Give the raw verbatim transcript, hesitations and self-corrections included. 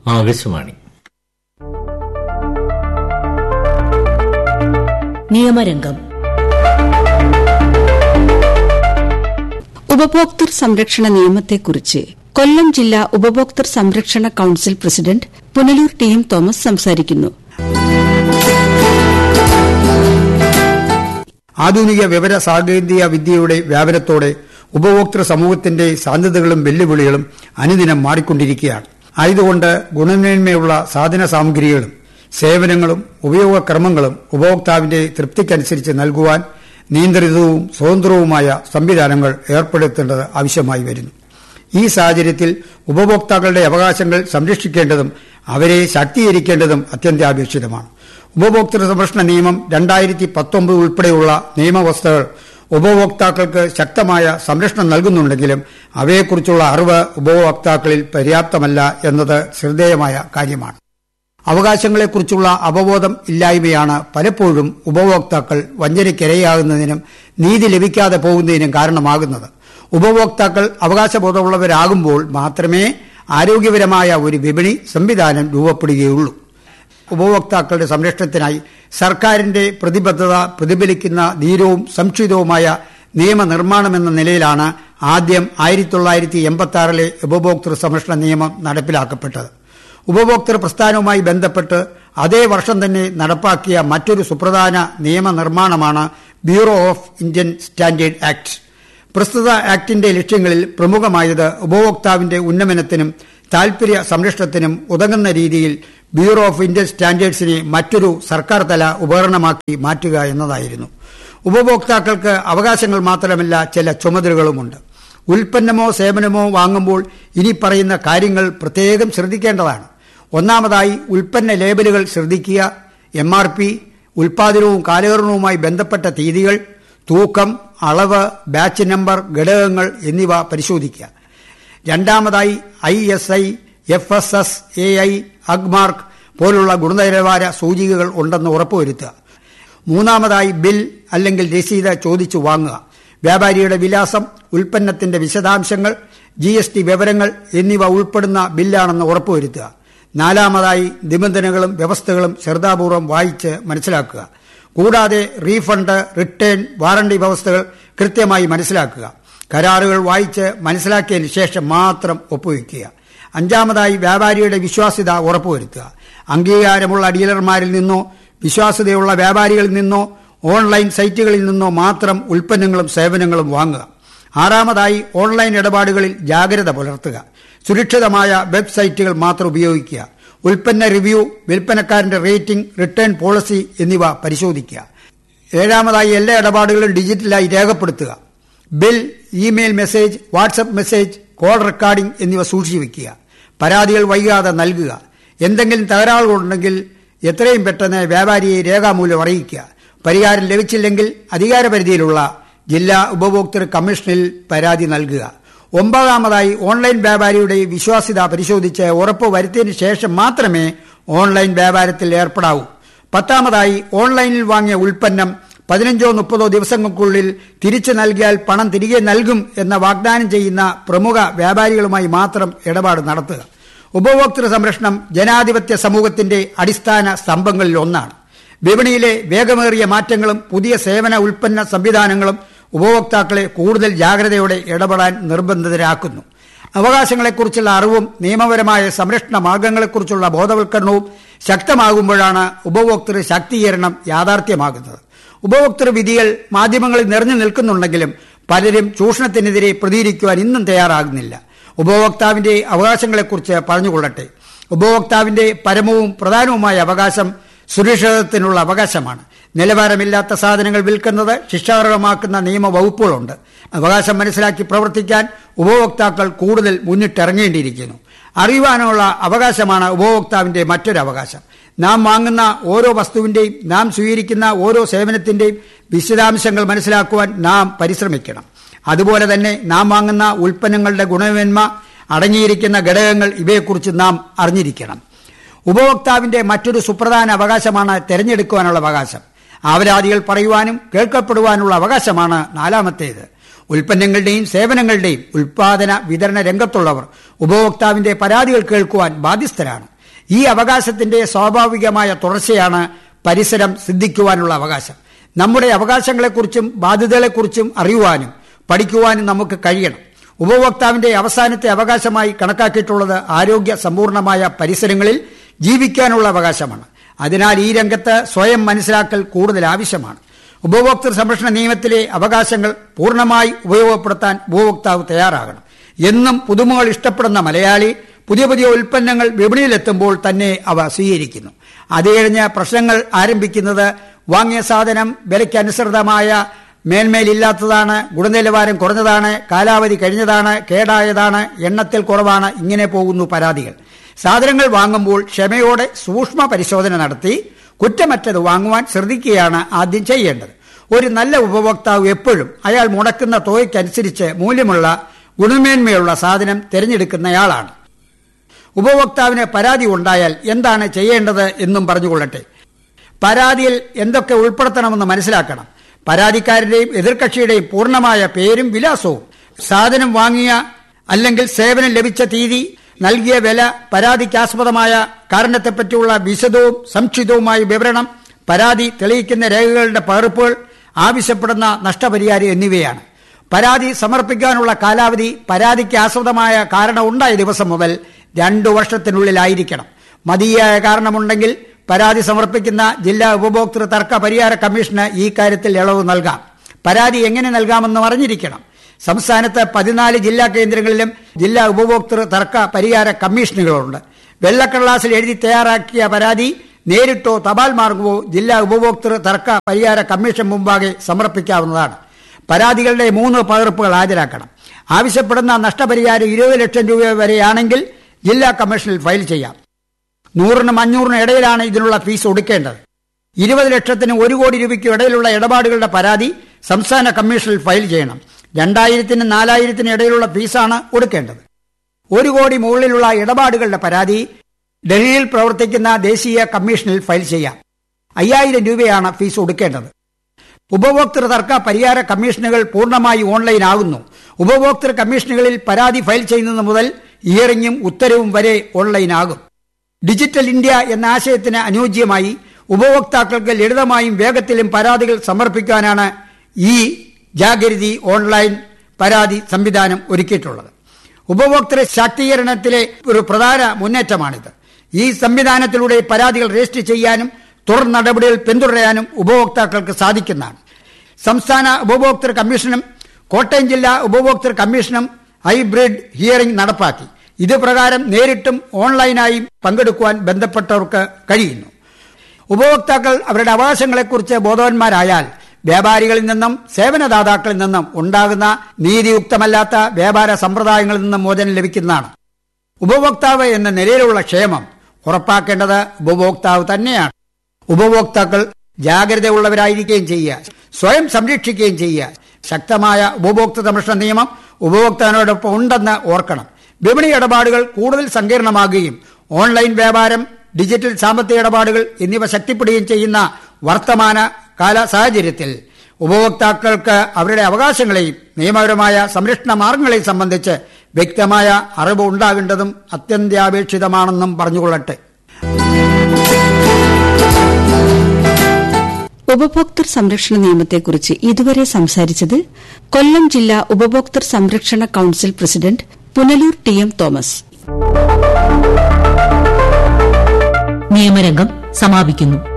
ആകാശവാണി. നിയമരംഗം. ഉപഭോക്തൃ സംരക്ഷണ നിയമത്തെക്കുറിച്ച് കൊല്ലം ജില്ലാ ഉപഭോക്തൃ സംരക്ഷണ council president Punalur T M Thomas സംസാരിക്കുന്നു. ആധുനിക വിവര സാങ്കേതിക വിദ്യയുടെ വ്യാപനത്തോടെ ഉപഭോക്തൃ സമൂഹത്തിന്റെ സാധ്യതകളും വെല്ലുവിളികളും അനുദിനം മാറിക്കൊണ്ടിരിക്കുകയാണ്. ആയതുകൊണ്ട് ഗുണമേന്മയുള്ള സാധന സാമഗ്രികളും സേവനങ്ങളും ഉപയോഗക്രമങ്ങളും ഉപഭോക്താവിന്റെ തൃപ്തിക്കനുസരിച്ച് നൽകുവാൻ നിയന്ത്രിതവും സ്വതന്ത്രവുമായ സംവിധാനങ്ങൾ ഏർപ്പെടുത്തേണ്ടത് ആവശ്യമായി വരുന്നു. ഈ സാഹചര്യത്തിൽ ഉപഭോക്താക്കളുടെ അവകാശങ്ങൾ സംരക്ഷിക്കേണ്ടതും അവരെ ശാക്തീകരിക്കേണ്ടതും അത്യന്താപേക്ഷിതമാണ്. ഉപഭോക്തൃ സംരക്ഷണ നിയമം രണ്ടായിരത്തി പത്തൊമ്പത് ഉൾപ്പെടെയുള്ള നിയമവ്യവസ്ഥകൾ ഉപഭോക്താക്കൾക്ക് ശക്തമായ സംരക്ഷണം നൽകുന്നുണ്ടെങ്കിലും അവയെക്കുറിച്ചുള്ള അറിവ് ഉപഭോക്താക്കളിൽ പര്യാപ്തമല്ല എന്നത് ശ്രദ്ധേയമായ കാര്യമാണ്. അവകാശങ്ങളെക്കുറിച്ചുള്ള അവബോധം ഇല്ലായ്മയാണ് പലപ്പോഴും ഉപഭോക്താക്കൾ വഞ്ചനയ്ക്കിരയാകുന്നതിനും നീതി ലഭിക്കാതെ പോകുന്നതിനും കാരണമാകുന്നത്. ഉപഭോക്താക്കൾ അവകാശബോധമുള്ളവരാകുമ്പോൾ മാത്രമേ ആരോഗ്യപരമായ ഒരു വിപണി സംവിധാനം രൂപപ്പെടുകയുള്ളൂ. ഉപഭോക്താക്കളുടെ സംരക്ഷണത്തിനായി സർക്കാരിന്റെ പ്രതിബദ്ധത പ്രതിഫലിക്കുന്ന ധീരവും സംക്ഷിപ്തവുമായ നിയമനിർമ്മാണമെന്ന നിലയിലാണ് ആദ്യം ആയിരത്തി തൊള്ളായിരത്തി എൺപത്തി ആറിലെ ഉപഭോക്തൃ സംരക്ഷണ നിയമം നടപ്പിലാക്കപ്പെട്ടത്. ഉപഭോക്തൃ പ്രസ്ഥാനവുമായി ബന്ധപ്പെട്ട് അതേ വർഷം തന്നെ നടപ്പാക്കിയ മറ്റൊരു സുപ്രധാന നിയമനിർമ്മാണമാണ് bureau of Indian standard act. പ്രസ്തുത ആക്ടിന്റെ ലക്ഷ്യങ്ങളിൽ പ്രമുഖമായത് ഉപഭോക്താവിന്റെ ഉന്നമനത്തിനും താൽപര്യ സംരക്ഷണത്തിനും ഉതകുന്ന രീതിയിൽ ബ്യൂറോ ഓഫ് ഇന്ത്യൻ സ്റ്റാൻഡേർഡ്സിനെ മറ്റൊരു സർക്കാർ തല ഉപകരണമാക്കി മാറ്റുക എന്നതായിരുന്നു. ഉപഭോക്താക്കൾക്ക് അവകാശങ്ങൾ മാത്രമല്ല, ചില ചുമതലകളുമുണ്ട്. ഉൽപ്പന്നമോ സേവനമോ വാങ്ങുമ്പോൾ ഇനി പറയുന്ന കാര്യങ്ങൾ പ്രത്യേകം ശ്രദ്ധിക്കേണ്ടതാണ്. ഒന്നാമതായി, ഉൽപ്പന്ന ലേബലുകൾ ശ്രദ്ധിക്കുക. എം ആർ പി, ഉൽപാദനവും കാലഹരണവുമായി ബന്ധപ്പെട്ട തീയതികൾ, തൂക്കം, അളവ്, ബാച്ച് നമ്പർ, ഘടകങ്ങൾ എന്നിവ പരിശോധിക്കുക. രണ്ടാമതായി, I S I, F S S A I, Agmark പോലുള്ള ഗുണനിലവാര സൂചികകൾ ഉണ്ടെന്ന് ഉറപ്പുവരുത്തുക. മൂന്നാമതായി, ബിൽ അല്ലെങ്കിൽ രസീത് ചോദിച്ചു വാങ്ങുക. വ്യാപാരിയുടെ വിലാസം, ഉൽപ്പന്നത്തിന്റെ വിശദാംശങ്ങൾ, ജി എസ് ടി വിവരങ്ങൾ എന്നിവ ഉൾപ്പെടുന്ന ബില്ലാണെന്ന് ഉറപ്പുവരുത്തുക. നാലാമതായി, നിബന്ധനകളും വ്യവസ്ഥകളും ശ്രദ്ധാപൂർവം വായിച്ച് മനസ്സിലാക്കുക. കൂടാതെ റീഫണ്ട്, റിട്ടേൺ, വാറണ്ടി വ്യവസ്ഥകൾ കൃത്യമായി മനസ്സിലാക്കുക. കരാറുകൾ വായിച്ച് മനസ്സിലാക്കിയതിന് ശേഷം മാത്രം ഒപ്പുവയ്ക്കുക. അഞ്ചാമതായി, വ്യാപാരിയുടെ വിശ്വാസ്യത ഉറപ്പുവരുത്തുക. അംഗീകാരമുള്ള ഡീലർമാരിൽ നിന്നോ വിശ്വാസ്യതയുള്ള വ്യാപാരികളിൽ നിന്നോ ഓൺലൈൻ സൈറ്റുകളിൽ നിന്നോ മാത്രം ഉൽപ്പന്നങ്ങളും സേവനങ്ങളും വാങ്ങുക. ആറാമതായി, ഓൺലൈൻ ഇടപാടുകളിൽ ജാഗ്രത പുലർത്തുക. സുരക്ഷിതമായ വെബ്സൈറ്റുകൾ മാത്രം ഉപയോഗിക്കുക. ഉൽപ്പന്ന റിവ്യൂ, വിൽപ്പനക്കാരന്റെ റേറ്റിംഗ്, റിട്ടേൺ പോളിസി എന്നിവ പരിശോധിക്കുക. ഏഴാമതായി, എല്ലാ ഇടപാടുകളും ഡിജിറ്റലായി രേഖപ്പെടുത്തുക. Bill, email message, WhatsApp message, call recording എന്നിവ സൂക്ഷിച്ചു വയ്ക്കുക. പരാതികൾ വൈകാതെ നൽകുക. എന്തെങ്കിലും തകരാറുകളുണ്ടെങ്കിൽ എത്രയും പെട്ടെന്ന് വ്യാപാരിയെ രേഖാമൂലം അറിയിക്കുക. പരിഹാരം ലഭിച്ചില്ലെങ്കിൽ അധികാരപരിധിയിലുള്ള ജില്ലാ ഉപഭോക്തൃ കമ്മീഷനിൽ പരാതി നൽകുക. ഒമ്പതാമതായി, ഓൺലൈൻ വ്യാപാരിയുടെ വിശ്വാസ്യത പരിശോധിച്ച് ഉറപ്പ് വരുത്തിയതിനു ശേഷം മാത്രമേ ഓൺലൈൻ വ്യാപാരത്തിൽ ഏർപ്പെടാവൂ. പത്താമതായി, ഓൺലൈനിൽ വാങ്ങിയ ഉൽപ്പന്നം പതിനഞ്ചോ മുപ്പതോ ദിവസങ്ങൾക്കുള്ളിൽ തിരിച്ചു നൽകിയാൽ പണം തിരികെ നൽകും എന്ന വാഗ്ദാനം ചെയ്യുന്ന പ്രമുഖ വ്യാപാരികളുമായി മാത്രം ഇടപാട് നടത്തുക. ഉപഭോക്തൃ സംരക്ഷണം ജനാധിപത്യ സമൂഹത്തിന്റെ അടിസ്ഥാന സ്തംഭങ്ങളിൽ ഒന്നാണ്. വിപണിയിലെ വേഗമേറിയ മാറ്റങ്ങളും പുതിയ സേവന ഉൽപ്പന്ന സംവിധാനങ്ങളും ഉപഭോക്താക്കളെ കൂടുതൽ ജാഗ്രതയോടെ ഇടപെടാൻ നിർബന്ധിതരാക്കുന്നു. അവകാശങ്ങളെക്കുറിച്ചുള്ള അറിവും നിയമപരമായ സംരക്ഷണ മാർഗങ്ങളെക്കുറിച്ചുള്ള ബോധവൽക്കരണവും ശക്തമാകുമ്പോഴാണ് ഉപഭോക്തൃ ശാക്തീകരണം യാഥാർത്ഥ്യമാകുന്നത്. ഉപഭോക്തൃ വിധികൾ മാധ്യമങ്ങളിൽ നിറഞ്ഞു നിൽക്കുന്നുണ്ടെങ്കിലും പലരും ചൂഷണത്തിനെതിരെ പ്രതികരിക്കുവാൻ ഇന്നും തയ്യാറാകുന്നില്ല. ഉപഭോക്താവിന്റെ അവകാശങ്ങളെക്കുറിച്ച് പറഞ്ഞുകൊള്ളട്ടെ. ഉപഭോക്താവിന്റെ പരമവും പ്രധാനവുമായ അവകാശം സുരക്ഷിതത്വത്തിനുള്ള അവകാശമാണ്. നിലവാരമില്ലാത്ത സാധനങ്ങൾ വിൽക്കുന്നത് ശിക്ഷാർഹമാക്കുന്ന നിയമവകുപ്പുകളുണ്ട്. അവകാശം മനസ്സിലാക്കി പ്രവർത്തിക്കാൻ ഉപഭോക്താക്കൾ കൂടുതൽ മുന്നിട്ടിറങ്ങേണ്ടിയിരിക്കുന്നു. അറിയുവാനുള്ള അവകാശമാണ് ഉപഭോക്താവിന്റെ മറ്റൊരു അവകാശം. നാം വാങ്ങുന്ന ഓരോ വസ്തുവിന്റെയും നാം സ്വീകരിക്കുന്ന ഓരോ സേവനത്തിന്റെയും വിശദാംശങ്ങൾ മനസ്സിലാക്കുവാൻ നാം പരിശ്രമിക്കണം. അതുപോലെ തന്നെ നാം വാങ്ങുന്ന ഉൽപ്പന്നങ്ങളുടെ ഗുണമേന്മ, അടങ്ങിയിരിക്കുന്ന ഘടകങ്ങൾ ഇവയെക്കുറിച്ച് നാം അറിഞ്ഞിരിക്കണം. ഉപഭോക്താവിന്റെ മറ്റൊരു സുപ്രധാന അവകാശമാണ് തെരഞ്ഞെടുക്കുവാനുള്ള അവകാശം. ആവലാതികൾ പറയുവാനും കേൾക്കപ്പെടുവാനുള്ള അവകാശമാണ് നാലാമത്തേത്. ഉൽപ്പന്നങ്ങളുടെയും സേവനങ്ങളുടെയും ഉൽപാദന വിതരണ രംഗത്തുള്ളവർ ഉപഭോക്താവിന്റെ പരാതികൾ കേൾക്കുവാൻ ബാധ്യസ്ഥരാണ്. ഈ അവകാശത്തിന്റെ സ്വാഭാവികമായ തുടർച്ചയാണ് പരിസരം സിദ്ധിക്കുവാനുള്ള അവകാശം. നമ്മുടെ അവകാശങ്ങളെക്കുറിച്ചും ബാധ്യതകളെക്കുറിച്ചും അറിയുവാനും പഠിക്കുവാനും നമുക്ക് കഴിയണം. ഉപഭോക്താവിന്റെ അവസാനത്തെ അവകാശമായി കണക്കാക്കിയിട്ടുള്ളത് ആരോഗ്യ സമ്പൂർണമായ പരിസരങ്ങളിൽ ജീവിക്കാനുള്ള അവകാശമാണ്. അതിനാൽ ഈ രംഗത്ത് സ്വയം മനസ്സിലാക്കൽ കൂടുതൽ ആവശ്യമാണ്. ഉപഭോക്തൃ സംരക്ഷണ നിയമത്തിലെ അവകാശങ്ങൾ പൂർണ്ണമായി ഉപയോഗപ്പെടുത്താൻ ഉപഭോക്താവ് തയ്യാറാകണം. എന്നും പുതുമകൾ ഇഷ്ടപ്പെടുന്ന മലയാളി പുതിയ പുതിയ ഉൽപ്പന്നങ്ങൾ വിപണിയിലെത്തുമ്പോൾ തന്നെ അവ സ്വീകരിക്കുന്നു. അത് കഴിഞ്ഞ് പ്രശ്നങ്ങൾ ആരംഭിക്കുന്നത് വാങ്ങിയ സാധനം വിലയ്ക്കനുസൃതമായ മേന്മയിലില്ലാത്തതാണ്, ഗുണനിലവാരം കുറഞ്ഞതാണ്, കാലാവധി കഴിഞ്ഞതാണ്, കേടായതാണ്, എണ്ണത്തിൽ കുറവാണ്, ഇങ്ങനെ പോകുന്നു പരാതികൾ. സാധനങ്ങൾ വാങ്ങുമ്പോൾ ക്ഷമയോടെ സൂക്ഷ്മ പരിശോധന നടത്തി കുറ്റമറ്റത് വാങ്ങുവാൻ ശ്രദ്ധിക്കുകയാണ് ആദ്യം ചെയ്യേണ്ടത്. ഒരു നല്ല ഉപഭോക്താവ് എപ്പോഴും അയാൾ മുടക്കുന്ന തുകയ്ക്കനുസരിച്ച് മൂല്യമുള്ള ഗുണമേന്മയുള്ള സാധനം തിരഞ്ഞെടുക്കുന്നയാളാണ്. ഉപഭോക്താവിന് പരാതി ഉണ്ടായാൽ എന്താണ് ചെയ്യേണ്ടത് എന്നും പറഞ്ഞുകൊള്ളട്ടെ. പരാതിയിൽ എന്തൊക്കെ ഉൾപ്പെടുത്തണമെന്ന് മനസ്സിലാക്കണം. പരാതിക്കാരന്റെയും എതിർകക്ഷിയുടെയും പൂർണ്ണമായ പേരും വിലാസവും, സാധനം വാങ്ങിയ അല്ലെങ്കിൽ സേവനം ലഭിച്ച തീയതി, നൽകിയ വില, പരാതിക്കാസ്പദമായ കാരണത്തെപ്പറ്റിയുള്ള വിശദവും സംക്ഷിപ്തവുമായ വിവരണം, പരാതി തെളിയിക്കുന്ന രേഖകളുടെ പകർപ്പുകൾ, ആവശ്യപ്പെടുന്ന നഷ്ടപരിഹാരം എന്നിവയാണ്. പരാതി സമർപ്പിക്കാനുള്ള കാലാവധി പരാതിക്ക് ആസ്പദമായ കാരണം ഉണ്ടായ ദിവസം മുതൽ രണ്ടു വർഷത്തിനുള്ളിലായിരിക്കണം. മതിയായ കാരണമുണ്ടെങ്കിൽ പരാതി സമർപ്പിക്കുന്ന ജില്ലാ ഉപഭോക്തൃ തർക്ക പരിഹാര കമ്മീഷന് ഈ കാര്യത്തിൽ ഇളവ് നൽകാം. പരാതി എങ്ങനെ നൽകാമെന്ന് അറിഞ്ഞിരിക്കണം. സംസ്ഥാനത്ത് പതിനാല് ജില്ലാ കേന്ദ്രങ്ങളിലും ജില്ലാ ഉപഭോക്തൃ തർക്ക പരിഹാര കമ്മീഷനുകളുണ്ട്. വെള്ളക്കടലാസിൽ എഴുതി തയ്യാറാക്കിയ പരാതി നേരിട്ടോ തപാൽ മാർഗമോ ജില്ലാ ഉപഭോക്തൃ തർക്ക പരിഹാര കമ്മീഷൻ മുമ്പാകെ സമർപ്പിക്കാവുന്നതാണ്. പരാതികളുടെ മൂന്ന് പകർപ്പുകൾ ഹാജരാക്കണം. ആവശ്യപ്പെടുന്ന നഷ്ടപരിഹാരം ഇരുപത് ലക്ഷം രൂപ വരെയാണെങ്കിൽ ജില്ലാ കമ്മീഷനിൽ ഫയൽ ചെയ്യാം. നൂറിനും അഞ്ഞൂറിനും ഇടയിലാണ് ഇതിനുള്ള ഫീസ് ഒടുക്കേണ്ടത്. ഇരുപത് ലക്ഷത്തിന് ഒരു കോടി രൂപയ്ക്കും ഇടയിലുള്ള ഇടപാടുകളുടെ പരാതി സംസ്ഥാന കമ്മീഷനിൽ ഫയൽ ചെയ്യണം. രണ്ടായിരത്തിനും നാലായിരത്തിനും ഇടയിലുള്ള ഫീസാണ് ഒടുക്കേണ്ടത്. ഒരു കോടി മുകളിലുള്ള ഇടപാടുകളുടെ പരാതി ഡൽഹിയിൽ പ്രവർത്തിക്കുന്ന ദേശീയ കമ്മീഷനിൽ ഫയൽ ചെയ്യാം. അയ്യായിരം രൂപയാണ് ഫീസ് ഒടുക്കേണ്ടത്. ഉപഭോക്തൃ തർക്ക പരിഹാര കമ്മീഷനുകൾ പൂർണ്ണമായി ഓൺലൈൻ ആകുന്നു. ഉപഭോക്തൃ കമ്മീഷനുകളിൽ പരാതി ഫയൽ ചെയ്യുന്നത് മുതൽ ഹിയറിംഗും ഉത്തരവും വരെ ഓൺലൈൻ ആകും. ഡിജിറ്റൽ ഇന്ത്യ എന്ന ആശയത്തിന് അനുയോജ്യമായി ഉപഭോക്താക്കൾക്ക് ലളിതമായും വേഗത്തിലും പരാതികൾ സമർപ്പിക്കാനാണ് ഈ ജാഗരിതി ഓൺലൈൻ പരാതി സംവിധാനം ഒരുക്കിയിട്ടുള്ളത്. ഉപഭോക്തൃ ശാക്തീകരണത്തിലെ ഒരു പ്രധാന മുന്നേറ്റമാണിത്. ഈ സംവിധാനത്തിലൂടെ പരാതികൾ രജിസ്റ്റർ ചെയ്യാനും തുടർ നടപടികൾ പിന്തുടരാനും ഉപഭോക്താക്കൾക്ക് സാധിക്കുന്നതാണ്. സംസ്ഥാന ഉപഭോക്തൃ കമ്മീഷനും കോട്ടയം ജില്ലാ ഉപഭോക്തൃ കമ്മീഷനും ഹൈബ്രിഡ് ഹിയറിംഗ് നടപ്പാക്കി. ഇത് പ്രകാരം നേരിട്ടും ഓൺലൈനായും പങ്കെടുക്കുവാൻ ബന്ധപ്പെട്ടവർക്ക് കഴിയുന്നു. ഉപഭോക്താക്കൾ അവരുടെ അവകാശങ്ങളെക്കുറിച്ച് ബോധവാന്മാരായാൽ വ്യാപാരികളിൽ നിന്നും സേവനദാതാക്കളിൽ നിന്നും ഉണ്ടാകുന്ന നീതിയുക്തമല്ലാത്ത വ്യാപാര സമ്പ്രദായങ്ങളിൽ നിന്നും മോചനം ലഭിക്കുന്നതാണ്. ഉപഭോക്താവ് എന്ന നിലയിലുള്ള ക്ഷേമം ഉറപ്പാക്കേണ്ടത് ഉപഭോക്താവ് തന്നെയാണ്. ഉപഭോക്താക്കൾ ജാഗ്രതയുള്ളവരായിരിക്കുകയും ചെയ്യുക, സ്വയം സംരക്ഷിക്കുകയും ചെയ്യുക. ശക്തമായ ഉപഭോക്തൃ സംരക്ഷണ നിയമം ഉപഭോക്താവിനോടൊപ്പം ഉണ്ടെന്ന് ഓർക്കണം. വിപണി ഇടപാടുകൾ കൂടുതൽ സങ്കീർണമാകുകയും ഓൺലൈൻ വ്യാപാരം, ഡിജിറ്റൽ സാമ്പത്തിക ഇടപാടുകൾ എന്നിവ ശക്തിപ്പെടുകയും ചെയ്യുന്ന വർത്തമാന കാല സാഹചര്യത്തിൽ ഉപഭോക്താക്കൾക്ക് അവരുടെ അവകാശങ്ങളെയും നിയമപരമായ സംരക്ഷണ മാർഗങ്ങളെയും സംബന്ധിച്ച് വ്യക്തമായ അറിവ് ഉണ്ടാകേണ്ടതും അത്യന്താപേക്ഷിതമാണെന്നും പറഞ്ഞുകൊള്ളട്ടെ. ഉപഭോക്തൃ സംരക്ഷണ നിയമത്തെക്കുറിച്ച് ഇതുവരെ സംസാരിച്ചത് കൊല്ലം ജില്ലാ ഉപഭോക്തൃ സംരക്ഷണ council president Punalur T M Thomas. നിയമരംഗം സമാപിക്കുന്നു.